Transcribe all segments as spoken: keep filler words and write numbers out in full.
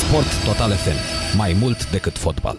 Sport Total F M. Mai mult decât fotbal.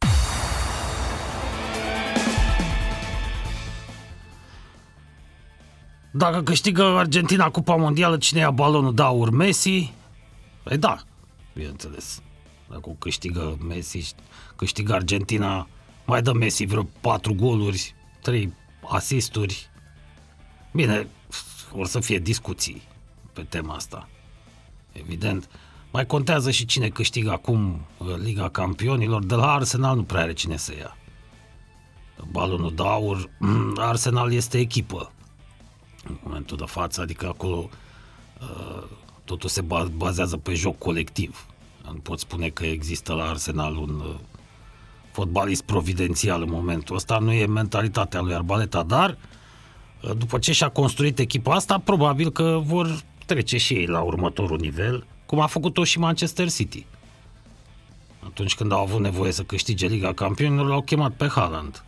Dacă câștigă Argentina Cupa Mondială, cine ia balonul de aur? Messi? Păi da, bineînțeles. Dacă o câștigă Messi, câștigă Argentina, mai dă Messi vreo patru goluri, trei asisturi. Bine, or să fie discuții pe tema asta. Evident. Mai contează și cine câștigă acum Liga Campionilor. De la Arsenal nu prea are cine să ia balonul de aur. Arsenal este echipă în momentul de față, adică acolo uh, totul se bazează pe joc colectiv. Nu pot spune că există la Arsenal un uh, fotbalist providențial în momentul ăsta, nu e mentalitatea lui Arbaleta, dar uh, după ce și-a construit echipa asta, probabil că vor trece și ei la următorul nivel, cum a făcut-o și Manchester City. Atunci când au avut nevoie să câștige Liga Campionilor, l-au chemat pe Haaland.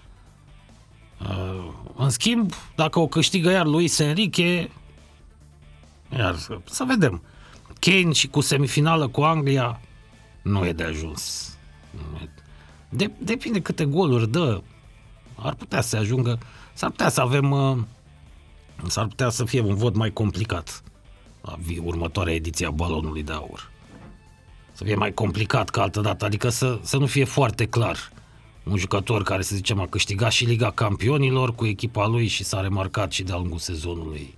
Uh, în schimb, dacă o câștigă iar Luis Enrique, iar să vedem. Kane și cu semifinală cu Anglia nu e de ajuns. De, depinde câte goluri dă. Ar putea să ajungă, s-ar putea să avem, uh, s-ar putea să fie un vot mai complicat la următoarea ediție a balonului de aur. Să fie mai complicat ca altă dată, adică să, să nu fie foarte clar. Un jucător care, să zicem, a câștigat și Liga Campionilor cu echipa lui și s-a remarcat și de-a lungul sezonului,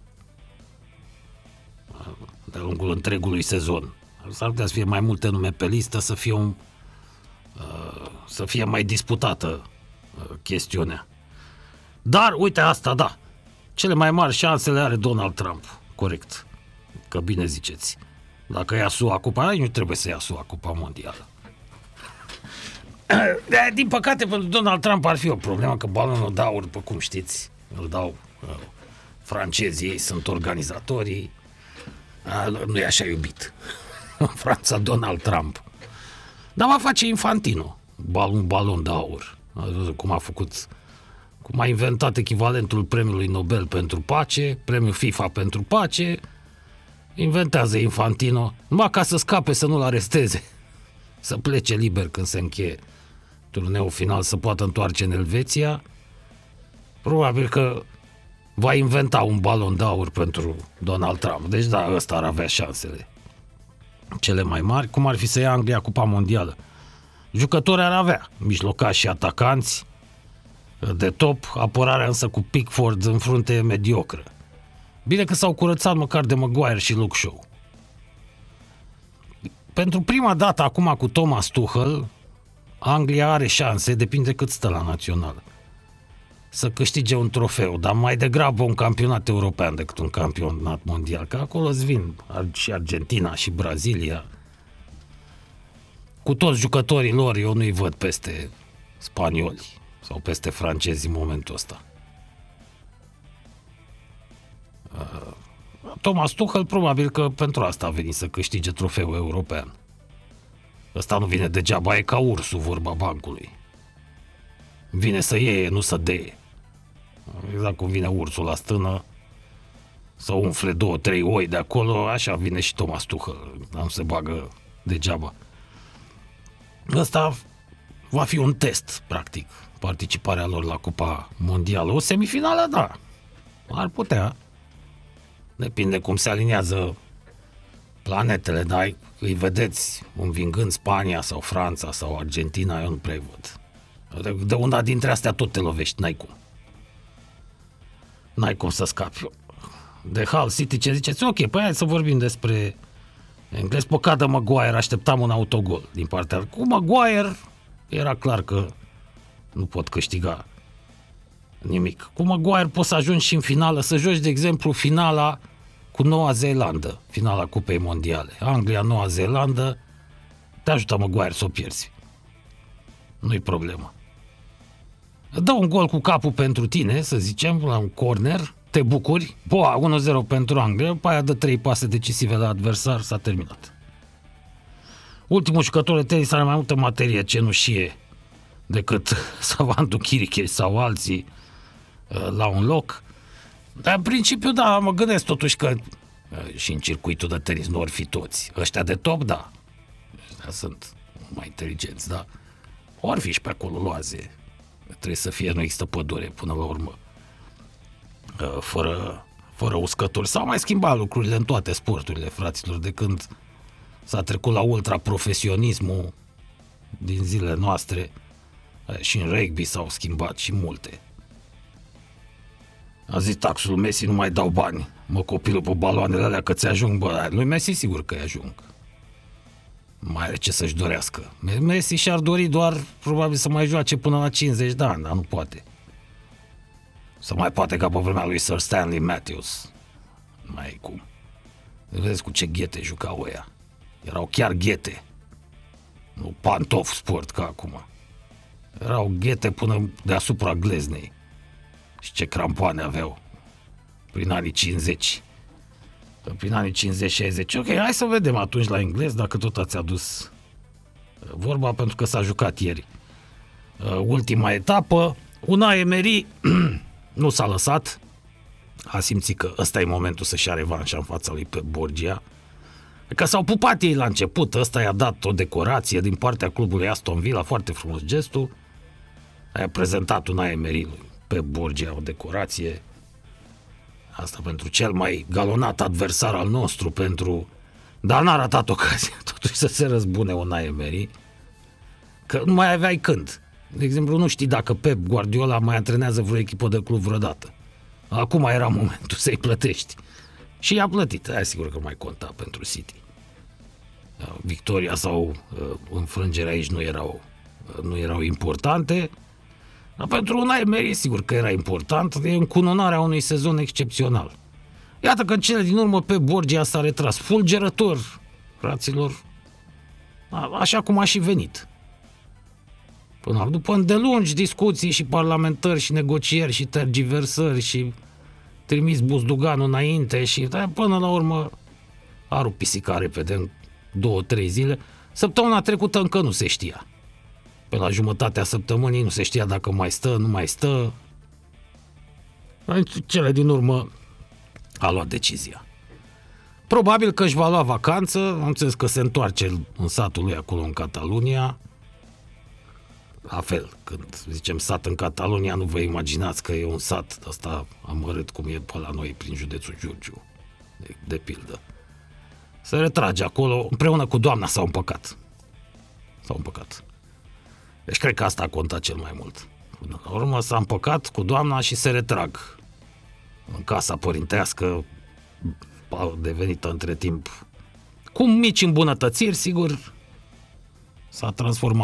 de-a lungul întregului sezon. S-ar putea să fie mai multe nume pe listă, să fie, un, să fie mai disputată chestiunea. Dar, uite asta, da, cele mai mari șanse le are Donald Trump, corect, că bine ziceți. Dacă ia S U A Cupa, nu trebuie să ia S U A Cupa Mondială. Din păcate, pentru Donald Trump ar fi o problemă, că balonul de aur, după cum știți, îl dau uh, francezii, ei sunt organizatorii, uh, nu e așa iubit. În Franța, Donald Trump. Dar va face Infantino, balon, balon de aur. Ați văzut cum a făcut, cum a inventat echivalentul premiului Nobel pentru pace, premiul FIFA pentru pace, inventează Infantino, numai ca să scape, să nu-l aresteze, să plece liber când se încheie turneul final, să poată întoarce în Elveția. Probabil că va inventa un balon de aur pentru Donald Trump. Deci da, ăsta ar avea șansele cele mai mari. Cum ar fi să ia Anglia Cupa Mondială? Jucători ar avea, mijlocași și atacanți de top, apărarea însă cu Pickford în frunte mediocră. Bine că s-au curățat măcar de Maguire și Luke Shaw. Pentru prima dată acum cu Thomas Tuchel, Anglia are șanse, depinde cât stă la național, să câștige un trofeu, dar mai degrabă un campionat european decât un campionat mondial, că acolo îți vin și Argentina și Brazilia. Cu toți jucătorii lor, eu nu-i văd peste spanioli sau peste francezi în momentul ăsta. Uh, Thomas Tuchel probabil că pentru asta a venit să câștige trofeul european. Ăsta nu vine degeaba, e ca ursul, vorba bancului. Vine să iei, nu să deie. Exact cum vine ursul la stână, să umfle două, trei oi de acolo, așa vine și Thomas Tuchel, nu se bagă degeaba. Ăsta va fi un test, practic, participarea lor la Cupa Mondială. O semifinală, da, ar putea. Depinde cum se aliniază planetele, dar îi vedeți învingând Spania sau Franța sau Argentina, eu nu prea văd. De, de una dintre astea tot te lovești, n-ai cum. N-ai cum să scapi. De Hull City, ce ziceți? Ok, păi hai să vorbim despre englez. Păcat de Maguire, așteptam un autogol din partea. Cu Maguire era clar că nu pot câștiga nimic. Cu Maguire poți să ajungi și în finală, să joci, de exemplu, finala cu Noua Zeelandă, finala Cupei Mondiale. Anglia, Noua Zeelandă, te ajută Maguire să o pierzi. Nu-i problemă. Dă un gol cu capul pentru tine, să zicem, la un corner, te bucuri, boa, unu zero pentru Anglia, după aia dă trei pase decisive la adversar, s-a terminat. Ultimul jucător de tenis are mai multă materie cenușie decât Savantul Chiriche sau alții la un loc. Dar în principiu, da, mă gândesc totuși că și în circuitul de tenis nu or fi toți. Ăștia de top, da. sunt mai inteligenți, da? Or fi și pe acolo loaze. Trebuie să fie, nu există pădure până la urmă. Fără, fără uscători. S-au mai schimbat lucrurile în toate sporturile, fraților, de când s-a trecut la ultraprofesionismul din zilele noastre. Și în rugby s-au schimbat și multe. A zis taxul Messi, nu mai dau bani. Mă, copilul, pe baloanele alea că ți-ajung, bă, lui Messi sigur că-i ajung. Mai are ce să-și dorească. Messi și-ar dori doar, probabil, să mai joace până la cincizeci de ani, dar nu poate. Să mai poate ca pe vremea lui Sir Stanley Matthews. Nu mai e cum. Vedeți cu ce ghete jucau ăia. Erau chiar ghete. Nu pantof sport ca acum. Erau ghete până deasupra gleznei. Și ce crampoane aveau. Prin anii cincizeci. Prin anii cincizeci șaizeci. Ok, hai să vedem atunci la englez, dacă tot ați adus vorba, pentru că s-a jucat ieri. Ultima etapă. Unai Emery nu s-a lăsat. A simțit că ăsta e momentul să-și ia revanșa în fața lui Pep Borgia. Că s-au pupat ei la început. Ăsta i-a dat o decorație din partea clubului Aston Villa. Foarte frumos gestul. A prezentat Unai Emery lui Pep Borgia o decorație. Asta pentru cel mai galonat adversar al nostru, pentru... Dar n-a ratat ocazia totuși să se răzbune Unai Emery, că nu mai aveai când. De exemplu, nu știi dacă Pep Guardiola mai antrenează vreo echipă de club vreodată. Acum era momentul să-i plătești. Și i-a plătit. Aia sigur că mai conta pentru City. Victoria sau înfrângerea aici nu erau, nu erau importante. Dar pentru Unai Emery sigur că era important. E încununarea unui sezon excepțional. Iată că în cele din urmă Pep Borgia s-a retras fulgerător, fraților, așa cum a și venit. Până după îndelungi discuții și parlamentări și negocieri și tergiversări și trimis Buzduganul înainte și până la urmă a rupt pisica repede în două, trei zile. Săptămâna trecută încă nu se știa. Pe la jumătatea săptămânii nu se știa dacă mai stă, nu mai stă. În cele din urmă a luat decizia. Probabil că își va lua vacanță, am înțeles că se întoarce în satul lui acolo în Catalunia. La fel, când zicem sat în Catalunia, nu vă imaginați că e un sat ăsta amărât cum e pe la noi prin județul Giurgiu, de, de pildă. Se retrage acolo, împreună cu doamna s-au împăcat. S-au împăcat. Deci cred că asta a contat cel mai mult. Până la urmă s-a împăcat cu doamna și se retrag în casa părintească, devenită între timp cu mici îmbunătățiri, sigur, s-a transformat